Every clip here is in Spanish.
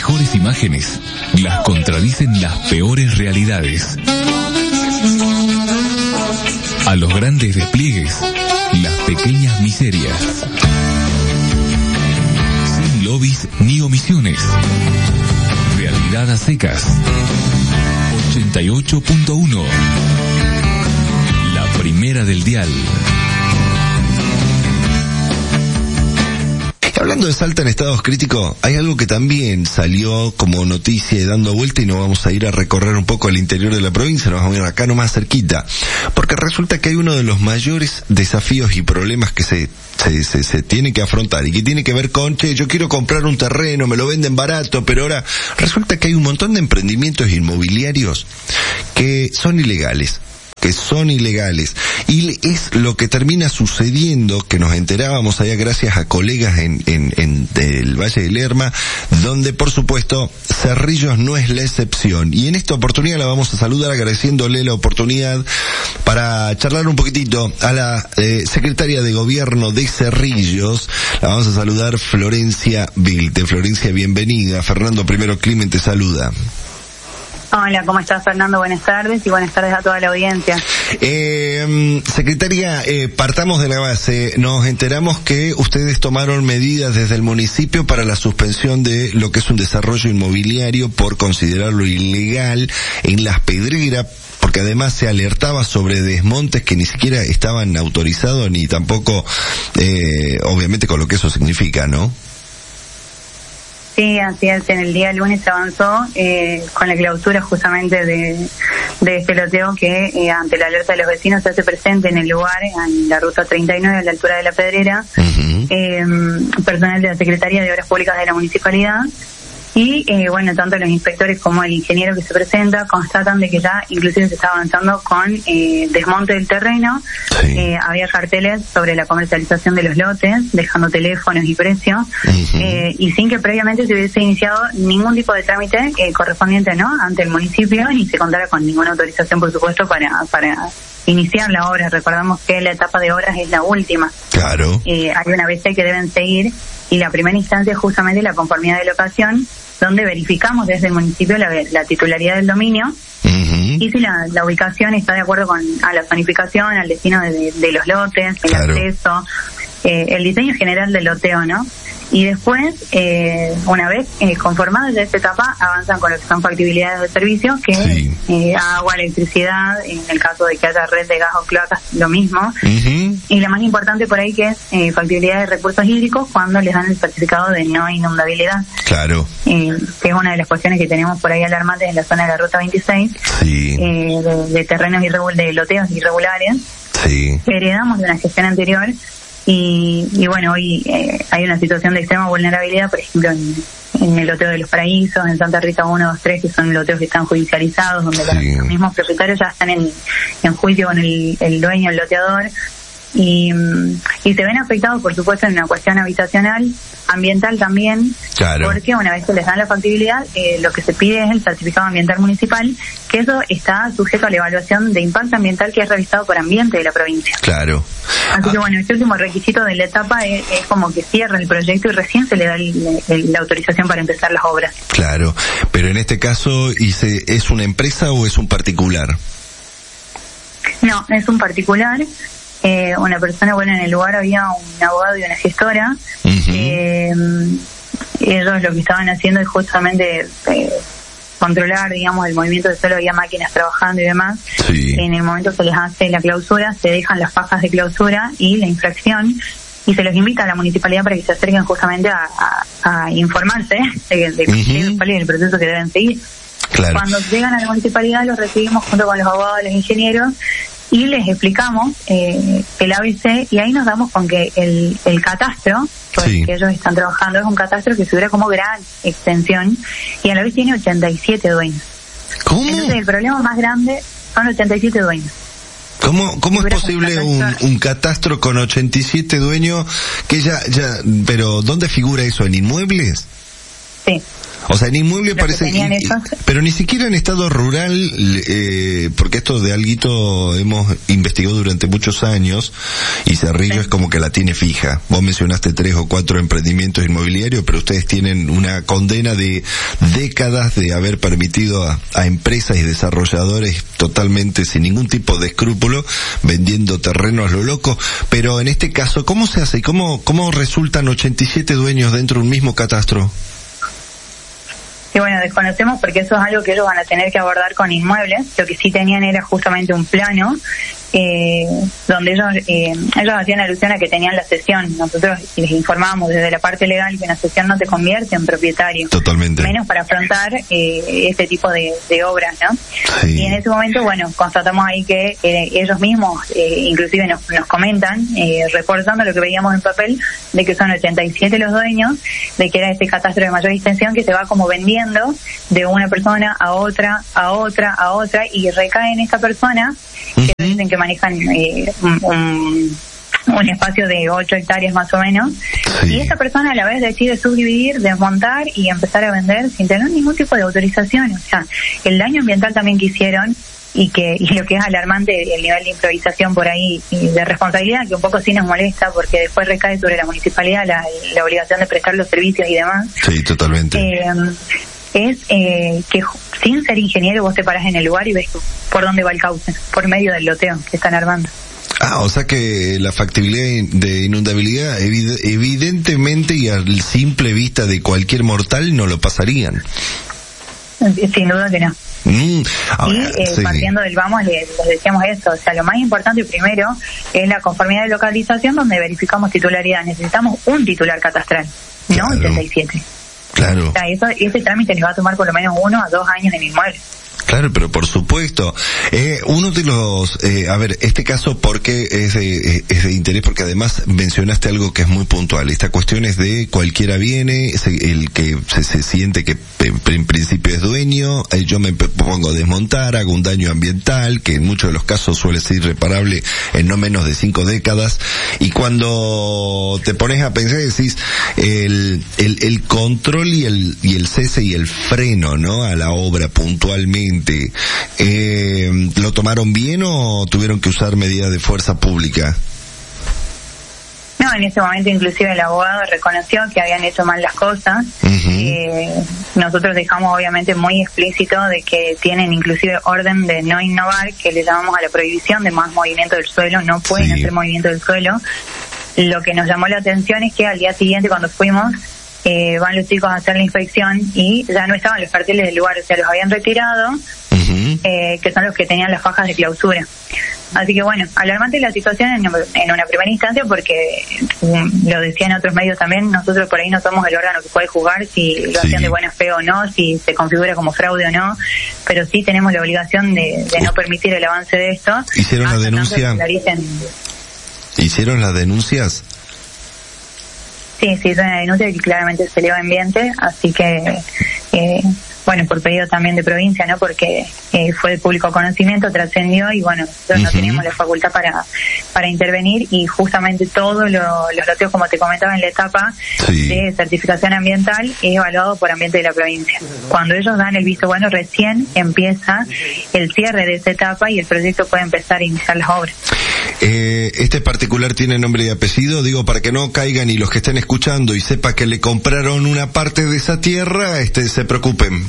mejores imágenes las contradicen las peores realidades. A los grandes despliegues, las pequeñas miserias. Sin lobbies ni omisiones. Realidad a secas. 88.1. La primera del dial. Hablando de Salta en estados críticos, hay algo que también salió como noticia y dando vuelta, y nos vamos a ir a recorrer un poco el interior de la provincia, nos vamos a ir acá nomás cerquita, porque resulta que hay uno de los mayores desafíos y problemas que se tiene que afrontar y que tiene que ver con, yo quiero comprar un terreno, me lo venden barato, pero ahora resulta que hay un montón de emprendimientos inmobiliarios que son ilegales. Y es lo que termina sucediendo, que nos enterábamos allá gracias a colegas en del Valle de Lerma, donde por supuesto Cerrillos no es la excepción. Y en esta oportunidad la vamos a saludar agradeciéndole la oportunidad para charlar un poquitito a la secretaria de Gobierno de Cerrillos. La vamos a saludar, Florencia Vilte. Florencia, bienvenida. Fernando Primero Climen te saluda. Hola, ¿cómo estás, Fernando? Buenas tardes y buenas tardes a toda la audiencia. Secretaria, partamos de la base. Nos enteramos que ustedes tomaron medidas desde el municipio para la suspensión de lo que es un desarrollo inmobiliario por considerarlo ilegal en Las Pedreras, porque además se alertaba sobre desmontes que ni siquiera estaban autorizados ni tampoco, obviamente, con lo que eso significa, ¿no? Sí, así es. En el día lunes se avanzó con la clausura justamente de este loteo que ante la alerta de los vecinos se hace presente en el lugar, en la ruta 39 a la altura de La Pedrera, personal de la Secretaría de Obras Públicas de la Municipalidad. Y bueno, tanto los inspectores como el ingeniero que se presenta constatan de que ya inclusive se está avanzando con desmonte del terreno. Sí. Había carteles sobre la comercialización de los lotes, dejando teléfonos y precios, y sin que previamente se hubiese iniciado ningún tipo de trámite correspondiente, ¿no?, ante el municipio, ni se contara con ninguna autorización, por supuesto, para iniciar la obra. Recordamos que la etapa de obras es la última. Claro. Hay una BC que deben seguir, y la primera instancia es justamente la conformidad de locación, donde verificamos desde el municipio la titularidad del dominio, y si la ubicación está de acuerdo a la zonificación, al destino de los lotes, el acceso, el diseño general del loteo, ¿no? Y después, una vez conformadas de esta etapa, avanzan con lo que son factibilidades de servicio, que agua, electricidad, en el caso de que haya red de gas o cloacas, lo mismo. Y la más importante por ahí, que es factibilidad de recursos hídricos, cuando les dan el certificado de no inundabilidad. Claro. Que es una de las cuestiones que tenemos por ahí alarmantes en la zona de la Ruta 26, de terrenos de loteos irregulares. Sí. Heredamos de una gestión anterior. Y bueno, hoy hay una situación de extrema vulnerabilidad, por ejemplo, en el loteo de los Paraísos, en Santa Rita 1, 2, 3, que son loteos que están judicializados, donde los mismos propietarios ya están en juicio con el dueño, el loteador, y se ven afectados, por supuesto, en una cuestión habitacional, ambiental también, porque una vez que les dan la factibilidad, lo que se pide es el certificado ambiental municipal, que eso está sujeto a la evaluación de impacto ambiental que es realizado por Ambiente de la provincia. Claro. Así que bueno, este último requisito de la etapa es como que cierra el proyecto y recién se le da la autorización para empezar las obras. Claro, pero en este caso, ¿es una empresa o es un particular? No, es un particular. Una persona, bueno, en el lugar había un abogado y una gestora. Ellos lo que estaban haciendo es justamente controlar, digamos, el movimiento de suelo. Había máquinas trabajando y demás. En el momento se les hace la clausura, se dejan las fajas de clausura y la infracción, y se los invita a la municipalidad para que se acerquen justamente a informarse de cuál es el proceso que deben seguir. Claro. Cuando llegan a la municipalidad, los recibimos junto con los abogados, los ingenieros, y les explicamos el ABC, y ahí nos damos con que el catastro que ellos están trabajando es un catastro que figura como gran extensión, y a la vez tiene 87 dueños. ¿Cómo? Entonces el problema más grande son 87 dueños. ¿Cómo es posible un catastro con 87 dueños que pero ¿dónde figura eso? ¿En inmuebles? Sí. O sea, en inmueble parece, pero ni siquiera en estado rural, porque esto de alguito hemos investigado durante muchos años y Cerrillo es como que la tiene fija. Vos mencionaste 3 o 4 emprendimientos inmobiliarios, pero ustedes tienen una condena de décadas de haber permitido a empresas y desarrolladores totalmente sin ningún tipo de escrúpulo vendiendo terrenos a lo loco. Pero en este caso, ¿cómo se hace y cómo resultan 87 dueños dentro de un mismo catastro? Y bueno, desconocemos porque eso es algo que ellos van a tener que abordar con inmuebles. Lo que sí tenían era justamente un plano donde ellos hacían alusión a que tenían la cesión. Nosotros les informábamos desde la parte legal que una cesión no te convierte en propietario. Totalmente. Menos para afrontar este tipo de obras, ¿no? Sí. Y en ese momento, bueno, constatamos ahí que ellos mismos inclusive nos comentan, reforzando lo que veíamos en papel, de que son 87 los dueños, de que era este catastro de mayor extensión que se va como vendiendo de una persona a otra, y recae en esta persona que dicen que manejan un espacio de 8 hectáreas más o menos, sí. Y esta persona a la vez decide subdividir, desmontar y empezar a vender sin tener ningún tipo de autorización. O sea, el daño ambiental también que hicieron y lo que es alarmante, el nivel de improvisación por ahí y de responsabilidad, que un poco sí nos molesta porque después recae sobre la municipalidad la obligación de prestar los servicios y demás. Sí, totalmente. Es que sin ser ingeniero vos te parás en el lugar y ves por dónde va el cauce, por medio del loteo que están armando. O sea que la factibilidad de inundabilidad evidentemente y a simple vista de cualquier mortal no lo pasarían. Sin duda que no. Ahora, sí. Partiendo del vamos, les decíamos eso, o sea, lo más importante primero es la conformidad de localización, donde verificamos titularidad. Necesitamos un titular catastral, claro. No 87. Claro. O sea, ese trámite les va a tomar por lo menos 1 a 2 años en inmueble. Claro, pero por supuesto. Uno de los, este caso, porque es de interés, porque además mencionaste algo que es muy puntual. Esta cuestión es de cualquiera viene, el que se siente que en principio es dueño, yo me pongo a desmontar, hago un daño ambiental, que en muchos de los casos suele ser irreparable en no menos de 5 décadas, y cuando te pones a pensar decís, el control y el cese y el freno, ¿no?, a la obra puntualmente, ¿lo tomaron bien o tuvieron que usar medidas de fuerza pública? No, en ese momento inclusive el abogado reconoció que habían hecho mal las cosas. Nosotros dejamos obviamente muy explícito de que tienen inclusive orden de no innovar, que le llamamos a la prohibición de más movimiento del suelo, no pueden hacer movimiento del suelo. Lo que nos llamó la atención es que al día siguiente cuando fuimos, van los chicos a hacer la inspección y ya no estaban los carteles del lugar, o sea, los habían retirado, que son los que tenían las fajas de clausura. Así que bueno, alarmante la situación en una primera instancia porque, lo decía en otros medios también, nosotros por ahí no somos el órgano que puede juzgar si lo hacían de buena fe o no, si se configura como fraude o no, pero sí tenemos la obligación de no permitir el avance de esto. ¿Hicieron la denuncia? ¿Hicieron las denuncias? Sí, es una denuncia que claramente se eleva ambiente, así que, bueno, por pedido también de provincia, ¿no? Porque fue de público conocimiento, trascendió y bueno, nosotros no teníamos la facultad para intervenir y justamente todos los loteos, como te comentaba en la etapa de certificación ambiental, es evaluado por ambiente de la provincia. Cuando ellos dan el visto bueno, recién empieza el cierre de esa etapa y el proyecto puede empezar a iniciar las obras. Este particular tiene nombre y apellido, digo, para que no caigan y los que estén escuchando y sepa que le compraron una parte de esa tierra, se preocupen.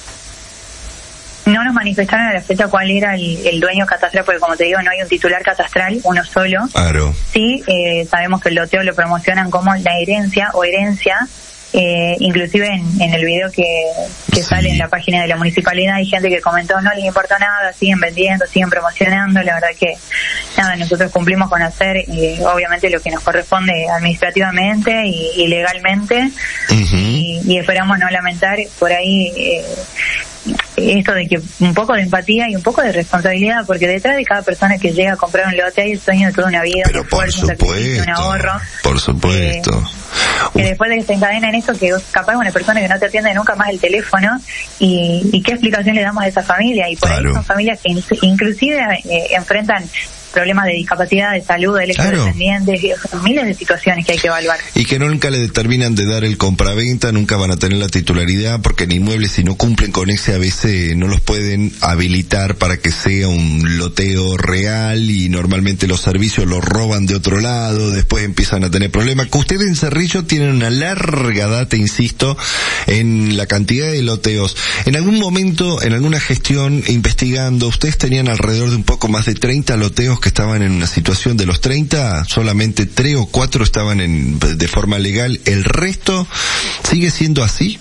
No nos manifestaron a la fecha cuál era el dueño catastral, porque como te digo, no hay un titular catastral, uno solo. Claro. Sí, sabemos que el loteo lo promocionan como la herencia o herencia. Inclusive en el video que sale en la página de la municipalidad hay gente que comentó no les importa nada, siguen vendiendo, siguen promocionando. La verdad que nada, nosotros cumplimos con hacer obviamente lo que nos corresponde administrativamente y legalmente, y esperamos no lamentar por ahí esto de que un poco de empatía y un poco de responsabilidad, porque detrás de cada persona que llega a comprar un lote hay el sueño de toda una vida, un esfuerzo, un sacrificio, un ahorro. Por supuesto. Que después de que se encadena en esto, que capaz una persona que no te atiende nunca más el teléfono, y qué explicación le damos a esa familia, y por ahí son familias que inclusive enfrentan problemas de discapacidad, de salud, de electrodependientes, son miles de situaciones que hay que evaluar. Y que nunca le determinan de dar el compraventa, nunca van a tener la titularidad, porque en inmuebles, si no cumplen con ese ABC, no los pueden habilitar para que sea un loteo real, y normalmente los servicios los roban de otro lado, después empiezan a tener problemas. Que ustedes en Cerrillo tienen una larga data, insisto, en la cantidad de loteos. En algún momento, en alguna gestión, investigando, ustedes tenían alrededor de un poco más de 30 loteos que estaban en una situación. De los 30, solamente 3 o 4 estaban de forma legal. ¿El resto sigue siendo así?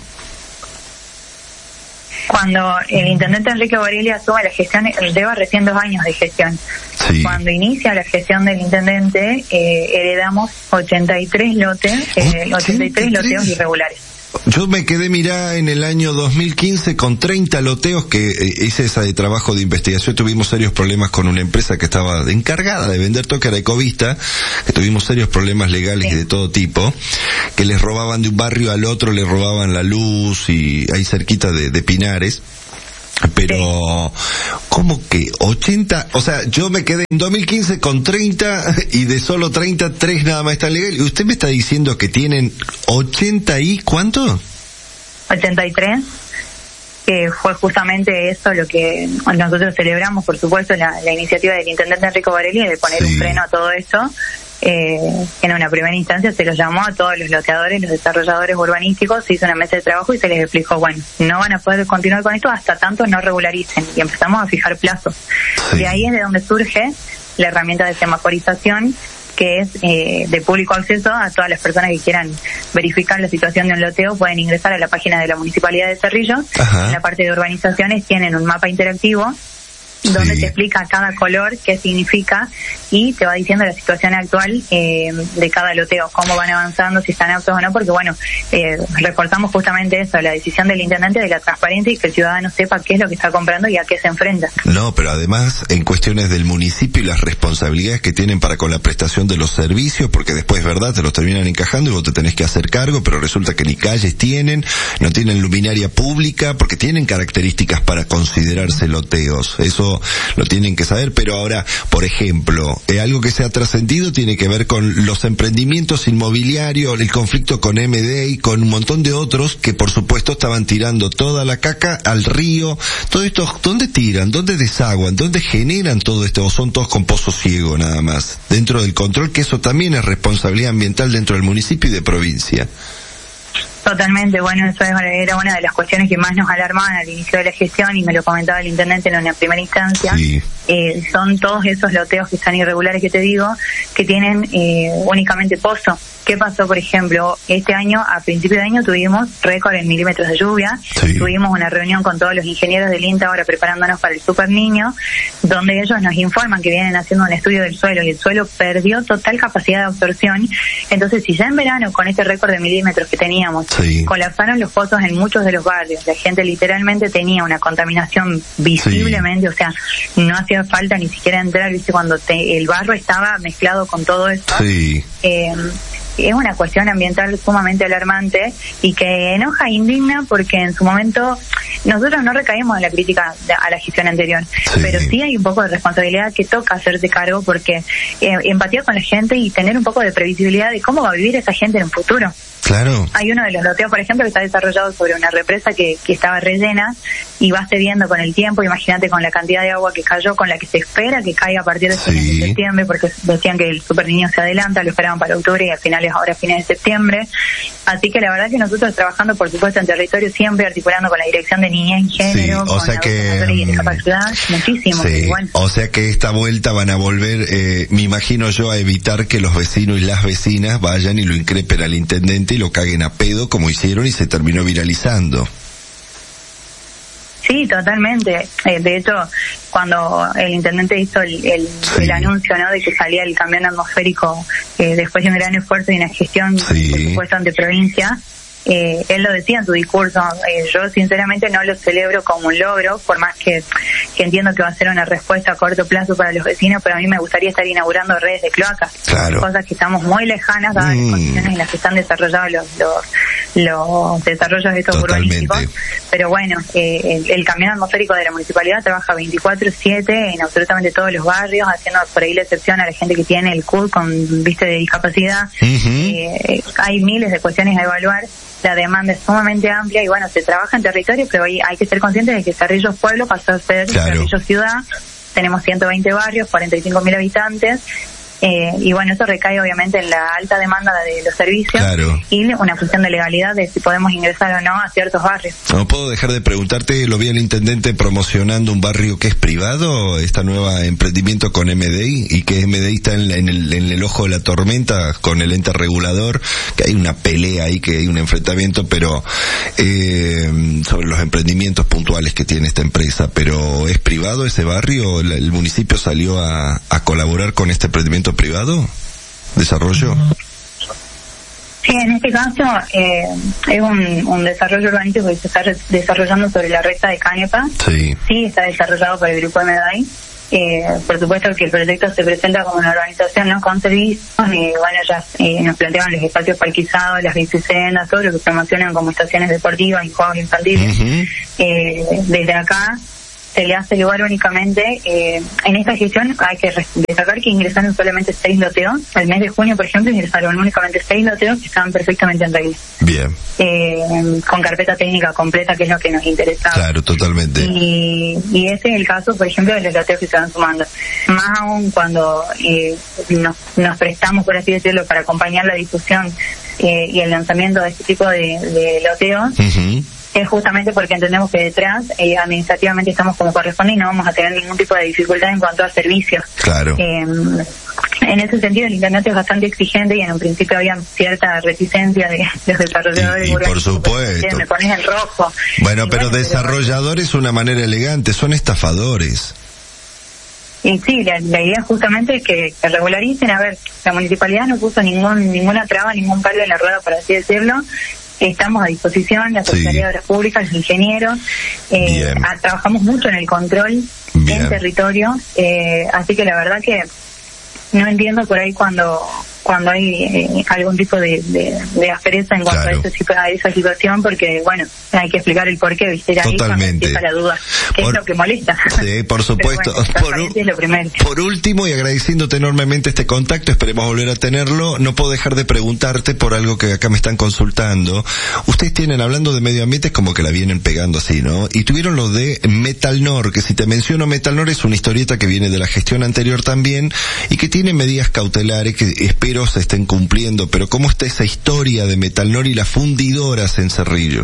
Cuando el intendente Enrique Borelli asume la gestión, él lleva recién 2 años de gestión. Sí. Cuando inicia la gestión del intendente, heredamos 83 lotes, 83 loteos irregulares. Yo me quedé, mirá, en el año 2015 con 30 loteos que hice esa de trabajo de investigación. Tuvimos serios problemas con una empresa que estaba encargada de vender toque, era Ecovista, que tuvimos serios problemas legales y de todo tipo, que les robaban de un barrio al otro, les robaban la luz, y ahí cerquita de Pinares. Pero, ¿cómo que 80? O sea, yo me quedé en 2015 con 30 y de solo 30, 3 nada más están legales. ¿Y usted me está diciendo que tienen 80 y cuánto? 83. Que fue justamente eso lo que nosotros celebramos, por supuesto, la iniciativa del intendente Enrique Borelli de poner un freno a todo esto. En una primera instancia se los llamó a todos los loteadores, los desarrolladores urbanísticos, se hizo una mesa de trabajo y se les explicó, bueno, no van a poder continuar con esto hasta tanto no regularicen, y empezamos a fijar plazos. De ahí es de donde surge la herramienta de semaforización, que es de público acceso a todas las personas que quieran verificar la situación de un loteo. Pueden ingresar a la página de la Municipalidad de Cerrillo. En la parte de urbanizaciones tienen un mapa interactivo donde te explica cada color qué significa y te va diciendo la situación actual de cada loteo, cómo van avanzando, si están aptos o no, porque bueno, reforzamos justamente eso, la decisión del intendente de la transparencia y que el ciudadano sepa qué es lo que está comprando y a qué se enfrenta. No, pero además en cuestiones del municipio y las responsabilidades que tienen para con la prestación de los servicios, porque después, verdad, te los terminan encajando y vos te tenés que hacer cargo, pero resulta que ni calles tienen, no tienen luminaria pública, porque tienen características para considerarse loteos. Eso lo tienen que saber. Pero ahora, por ejemplo, algo que se ha trascendido tiene que ver con los emprendimientos inmobiliarios, el conflicto con MD y con un montón de otros que por supuesto estaban tirando toda la caca al río. Todo esto, ¿dónde tiran? ¿Dónde desaguan? ¿Dónde generan todo esto? ¿O son todos con pozo ciego nada más? Dentro del control, que eso también es responsabilidad ambiental dentro del municipio y de provincia. Totalmente, bueno, eso era una de las cuestiones que más nos alarmaban al inicio de la gestión, y me lo comentaba el intendente en una primera instancia. Sí. Son todos esos loteos que están irregulares que te digo, que tienen únicamente pozo. ¿Qué pasó, por ejemplo? Este año, a principio de año, tuvimos récord en milímetros de lluvia. Sí. Tuvimos una reunión con todos los ingenieros del INTA ahora preparándonos para el Super Niño, donde ellos nos informan que vienen haciendo un estudio del suelo, y el suelo perdió total capacidad de absorción. Entonces, si ya en verano, con este récord de milímetros que teníamos, sí, colapsaron los pozos en muchos de los barrios, la gente literalmente tenía una contaminación visiblemente, sí, o sea, no hacía falta ni siquiera entrar, ¿viste? Cuando el barro estaba mezclado con todo esto. Sí. Es una cuestión ambiental sumamente alarmante y que enoja e indigna, porque en su momento nosotros no recaímos en la crítica a la gestión anterior, sí, pero sí hay un poco de responsabilidad que toca hacerse cargo, porque empatía con la gente y tener un poco de previsibilidad de cómo va a vivir esa gente en un futuro. Claro. Hay uno de los loteos, por ejemplo, que está desarrollado sobre una represa que estaba rellena y va cediendo con el tiempo. Imagínate con la cantidad de agua que cayó, con la que se espera que caiga a partir de fines de septiembre, porque decían que el Super Niño se adelanta, lo esperaban para octubre y al final es ahora fines de septiembre. Así que la verdad que nosotros trabajando, por supuesto, en territorio, siempre articulando con la Dirección de Niñez y Género, sí, o sea que y discapacidad, muchísimo. Sí. Igual. O sea que esta vuelta van a volver, me imagino yo, a evitar que los vecinos y las vecinas vayan y lo increpen al intendente y lo caguen a pedo como hicieron y se terminó viralizando. Sí, totalmente. De hecho, cuando el intendente hizo el anuncio, ¿no?, de que salía el camión atmosférico después de un gran esfuerzo y una gestión, por supuesto, ante provincia, él lo decía en su discurso, yo sinceramente no lo celebro como un logro, por más que entiendo que va a ser una respuesta a corto plazo para los vecinos, pero a mí me gustaría estar inaugurando redes de cloacas, cosas que estamos muy lejanas dadas las condiciones en las que están desarrollados los desarrollos de estos urbanísticos, pero bueno, el camión atmosférico de la municipalidad trabaja 24/7 en absolutamente todos los barrios, haciendo por ahí la excepción a la gente que tiene el CUD con vista de discapacidad. Hay miles de cuestiones a evaluar, la demanda es sumamente amplia y bueno, se trabaja en territorio, pero hay que ser conscientes de que Cerrillos Pueblo pasó a ser Cerrillos Ciudad. Tenemos 120 barrios, 45.000 habitantes, y bueno, eso recae obviamente en la alta demanda de los servicios y una cuestión de legalidad de si podemos ingresar o no a ciertos barrios. No puedo dejar de preguntarte, lo vi al intendente promocionando un barrio que es privado, esta nueva emprendimiento con MDI, y que MDI está en el ojo de la tormenta con el ente regulador, que hay una pelea ahí, que hay un enfrentamiento, pero sobre los emprendimientos puntuales que tiene esta empresa. Pero ¿es privado ese barrio? ¿El municipio salió a colaborar con este emprendimiento privado? ¿Desarrollo? Sí, en este caso es un desarrollo urbanístico que se está desarrollando sobre la recta de Canepa. Sí, está desarrollado por el grupo MDI. Por supuesto que el proyecto se presenta como una organización, ¿no?, con servicios, y bueno, ya nos planteaban los espacios parquizados, las bicisendas, todo lo que promocionan como estaciones deportivas y juegos infantiles. Desde acá se le hace lugar únicamente, en esta gestión hay que destacar que ingresaron solamente 6 loteos. El mes de junio, por ejemplo, ingresaron únicamente 6 loteos que estaban perfectamente en regla. Bien. Con carpeta técnica completa, que es lo que nos interesaba. Claro, totalmente. Y ese es el caso, por ejemplo, de los loteos que se van sumando. Más aún cuando nos prestamos, por así decirlo, para acompañar la difusión y el lanzamiento de este tipo de loteos. Es justamente porque entendemos que detrás administrativamente estamos como corresponde y no vamos a tener ningún tipo de dificultad en cuanto a servicios. En ese sentido el intendente es bastante exigente y en un principio había cierta reticencia de los desarrolladores. Y por supuesto. Me pones en rojo. Bueno, pero desarrolladores es una manera elegante, son estafadores. Y sí, la idea es justamente que regularicen. A ver, la municipalidad no puso ninguna traba, ningún palo en la rueda, por así decirlo. Estamos a disposición, la Secretaría de Obras Públicas, los ingenieros, trabajamos mucho en el control en territorio, así que la verdad que no entiendo por ahí cuando hay algún tipo de aspereza en cuanto a esa situación, porque bueno, hay que explicar el porqué, ¿viste? Ahí totalmente. Empieza la duda, que es lo que molesta. Sí, por supuesto. Bueno, es lo primero. Por último, y agradeciéndote enormemente este contacto, esperemos volver a tenerlo, no puedo dejar de preguntarte por algo que acá me están consultando. Ustedes tienen, hablando de medio ambiente, es como que la vienen pegando así, ¿no? Y tuvieron lo de Metalnor, que si te menciono Metalnor es una historieta que viene de la gestión anterior también, y que tiene medidas cautelares que espero se estén cumpliendo, pero ¿cómo está esa historia de Metalnor y las fundidoras en Cerrillo?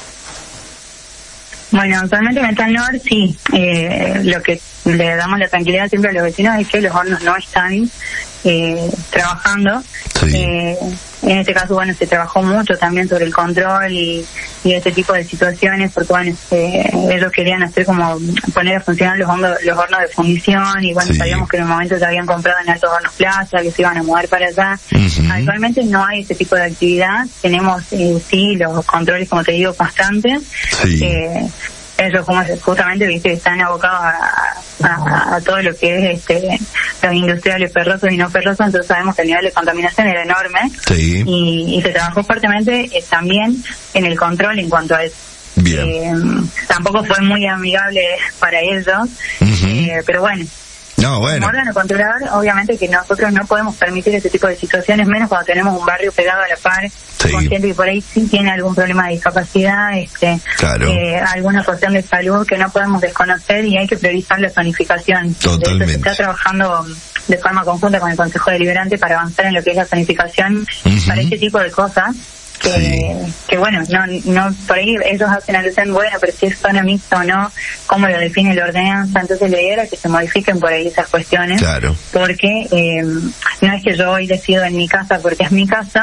Bueno, actualmente Metalnor sí, lo que le damos la tranquilidad siempre a los vecinos es que los hornos no están trabajando. En este caso, bueno, se trabajó mucho también sobre el control y este tipo de situaciones, porque bueno, ellos querían hacer como poner a funcionar los hornos de fundición, y bueno, sabíamos que en un momento ya habían comprado en Altos Hornos Plaza, que se iban a mudar para allá. Actualmente no hay ese tipo de actividad, tenemos sí los controles, como te digo, constantes. Ellos justamente, viste, están abocados a todo lo que es los industriales ferrosos y no ferrosos, entonces sabemos que el nivel de contaminación era enorme. Y se trabajó fuertemente también en el control en cuanto a eso. Tampoco fue muy amigable para ellos, pero bueno. Como órgano controlador, obviamente que nosotros no podemos permitir ese tipo de situaciones, menos cuando tenemos un barrio pegado a la par, consciente que por ahí sí tiene algún problema de discapacidad, alguna cuestión de salud que no podemos desconocer, y hay que priorizar la zonificación. Totalmente. Se está trabajando de forma conjunta con el Consejo Deliberante para avanzar en lo que es la zonificación para ese tipo de cosas. Que bueno, no por ahí ellos hacen alusión, bueno, pero si es zona mixta o no, cómo lo define la ordenanza. Entonces la idea era que se modifiquen por ahí esas cuestiones, porque no es que yo hoy decido en mi casa porque es mi casa,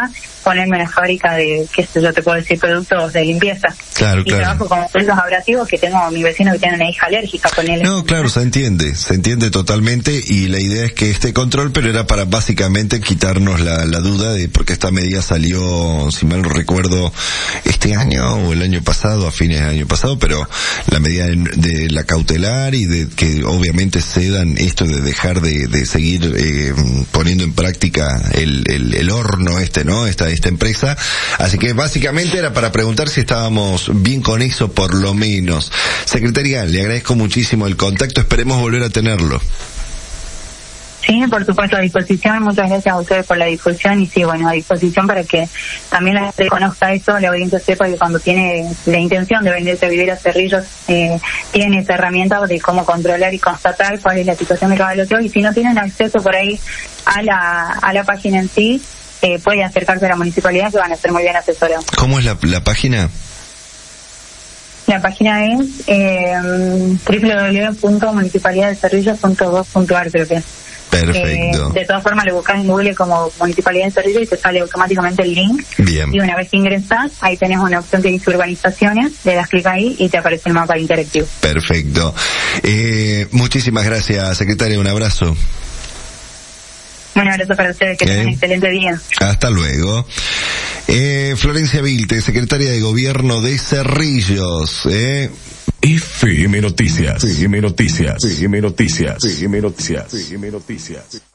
ponerme en una fábrica de, qué sé yo, te puedo decir, productos de limpieza. Claro, y claro. trabajo con productos abrasivos que tengo mi vecino que tiene una hija alérgica con él. No, claro, se entiende totalmente, y la idea es que este control, pero era para básicamente quitarnos la duda de, porque esta medida salió, si mal no recuerdo, este año o el año pasado, a fines del año pasado, pero la medida de la cautelar y de que obviamente cedan esto de dejar de seguir poniendo en práctica el horno ¿no? Esta empresa. Así que básicamente era para preguntar si estábamos bien con eso, por lo menos. Secretaria, le agradezco muchísimo el contacto, esperemos volver a tenerlo. Sí, por supuesto, a disposición. Muchas gracias a ustedes por la difusión, y sí, bueno, a disposición para que también la gente conozca eso, la audiencia sepa que cuando tiene la intención de venirse a vivir a Cerrillos, tiene esa herramienta de cómo controlar y constatar cuál es la situación de cabaloteo, y si no tienen acceso por ahí a la página en sí, puede acercarse a la municipalidad, que van a ser muy bien asesorados. ¿Cómo es la página? La página es www.municipalidaddecerrillos.gov.ar, creo que es. Perfecto. De todas formas, lo buscas en Google como Municipalidad de Cerrillos y te sale automáticamente el link. Bien. Y una vez que ingresas, ahí tenés una opción que dice urbanizaciones, le das clic ahí y te aparece el mapa interactivo. Perfecto. Muchísimas gracias, secretaria, un abrazo. Un abrazo para ustedes, que tengan un excelente día. Hasta luego. Florencia Vilte, secretaria de Gobierno de Cerrillos. FM Noticias. FM Noticias. FM Noticias. FM Noticias. FM Noticias.